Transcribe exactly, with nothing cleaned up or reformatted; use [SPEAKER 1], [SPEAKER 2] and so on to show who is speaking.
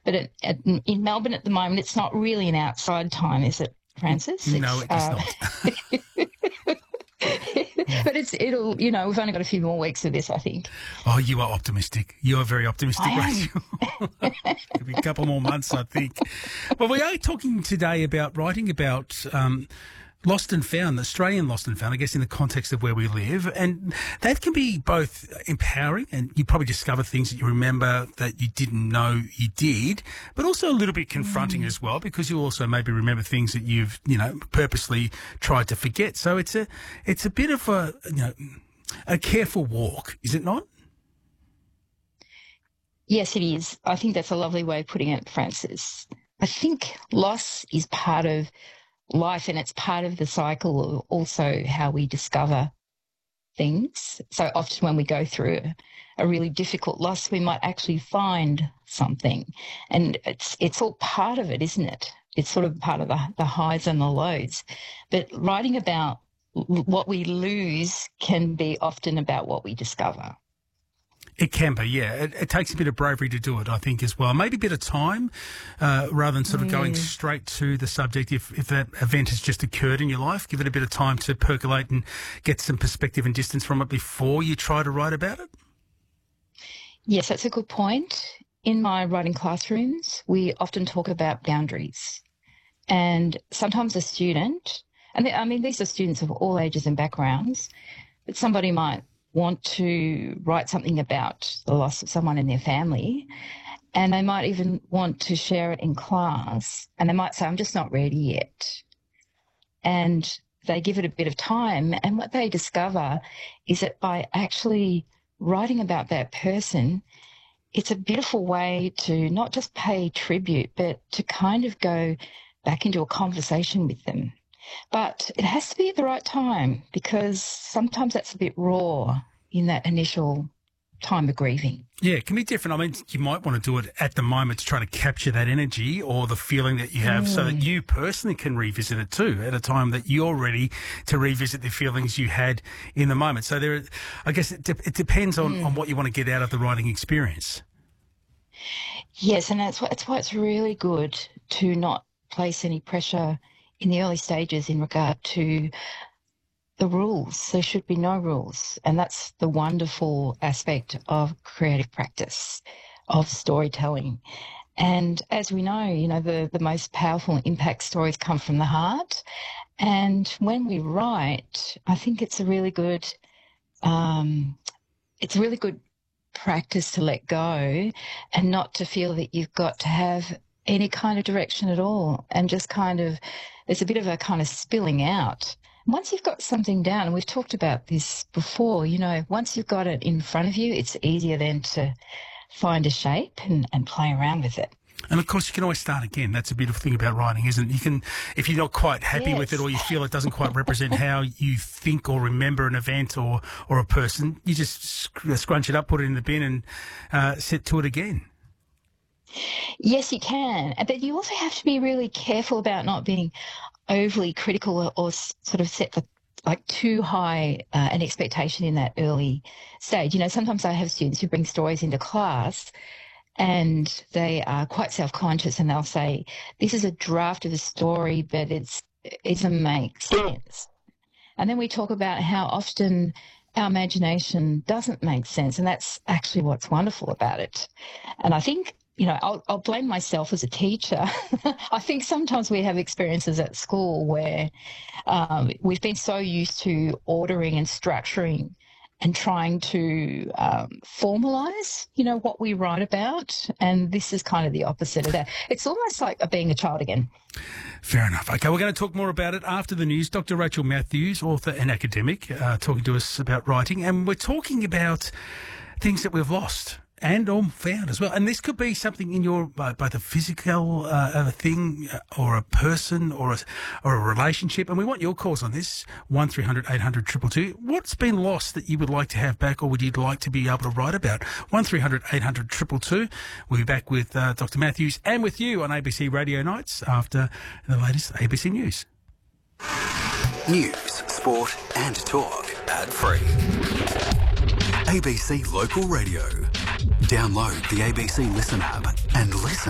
[SPEAKER 1] But at, at, in Melbourne at the moment, it's not really an outside time, is it, Francis?
[SPEAKER 2] No,
[SPEAKER 1] It's,
[SPEAKER 2] it is
[SPEAKER 1] uh,
[SPEAKER 2] not.
[SPEAKER 1] but it's it'll you know we've only got a few more weeks of this, I think.
[SPEAKER 2] Oh, you are optimistic. You are very optimistic,
[SPEAKER 1] I am.
[SPEAKER 2] Rachel. It'll be a couple more months, I think. Well, we are talking today about writing about um, lost and found, Australian lost and found, I guess, in the context of where we live. And that can be both empowering, and you probably discover things that you remember that you didn't know you did, but also a little bit confronting mm. as well, because you also maybe remember things that you've, you know, purposely tried to forget. So it's a, it's a bit of a, you know, a careful walk, is it not?
[SPEAKER 1] Yes, it is. I think that's a lovely way of putting it, Francis. I think loss is part of life, and it's part of the cycle of also how we discover things. So often when we go through a, a really difficult loss, we might actually find something, and it's it's all part of it, isn't it? It's sort of part of the, the highs and the lows. But writing about what we lose can be often about what we discover.
[SPEAKER 2] It can be, yeah. It, it takes a bit of bravery to do it, I think, as well. Maybe a bit of time, uh, rather than sort of mm. going straight to the subject. If, if that event has just occurred in your life, give it a bit of time to percolate and get some perspective and distance from it before you try to write about it.
[SPEAKER 1] Yes, that's a good point. In my writing classrooms, we often talk about boundaries. And sometimes a student, and they, I mean, these are students of all ages and backgrounds, but somebody might want to write something about the loss of someone in their family, and they might even want to share it in class, and they might say, I'm just not ready yet. And they give it a bit of time, and what they discover is that by actually writing about that person, it's a beautiful way to not just pay tribute, but to kind of go back into a conversation with them. But it has to be at the right time, because sometimes that's a bit raw in that initial time of grieving.
[SPEAKER 2] Yeah, it can be different. I mean, you might want to do it at the moment to try to capture that energy or the feeling that you have mm. so that you personally can revisit it too at a time that you're ready to revisit the feelings you had in the moment. So there, I guess it, de- it depends on, mm. on what you want to get out of the writing experience.
[SPEAKER 1] Yes, and that's why, that's why it's really good to not place any pressure in the early stages in regard to the rules. There should be no rules. And that's the wonderful aspect of creative practice, of storytelling. And as we know, you know, the, the most powerful impact stories come from the heart. And when we write, I think it's a really good, um, it's a really good practice to let go and not to feel that you've got to have any kind of direction at all, and just kind of, there's a bit of a kind of spilling out. Once you've got something down, and we've talked about this before, you know, once you've got it in front of you, it's easier then to find a shape and, and play around with it.
[SPEAKER 2] And of course, you can always start again. That's a beautiful thing about writing, isn't it? You can, if you're not quite happy
[SPEAKER 1] yes.
[SPEAKER 2] with it, or you feel it doesn't quite represent how you think or remember an event or, or a person, you just scrunch it up, put it in the bin, and uh, set to it again.
[SPEAKER 1] Yes, you can. But you also have to be really careful about not being overly critical or, or sort of set the, like too high uh, an expectation in that early stage. You know, sometimes I have students who bring stories into class and they are quite self-conscious, and they'll say, this is a draft of a story, but it's, it doesn't make sense. And then we talk about how often our imagination doesn't make sense, and that's actually what's wonderful about it. And I think, you know, I'll, I'll blame myself as a teacher. I think sometimes we have experiences at school where um, we've been so used to ordering and structuring and trying to um, formalise, you know, what we write about. And this is kind of the opposite of that. It's almost like being a child again.
[SPEAKER 2] Fair enough. Okay, we're going to talk more about it after the news. Doctor Rachel Matthews, author and academic, uh, talking to us about writing. And we're talking about things that we've lost and or found as well. And this could be something in your, uh, both a physical uh, thing or a person or a, or a relationship. And we want your calls on this, one three hundred eight hundred two two two. What's been lost that you would like to have back, or would you like to be able to write about? one three hundred eight hundred two two two. We'll be back with uh, Doctor Matthews and with you on A B C Radio Nights after the latest A B C News.
[SPEAKER 3] News, sport and talk. Ad-free. A B C Local Radio. Download the A B C Listen app and listen